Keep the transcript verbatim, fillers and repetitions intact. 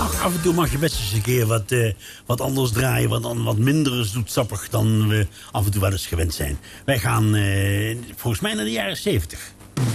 Ach, af en toe mag je best eens een keer wat, uh, wat anders draaien. Wat, wat minder zoetsappig dan we af en toe wel eens gewend zijn. Wij gaan uh, volgens mij naar de jaren zeventig.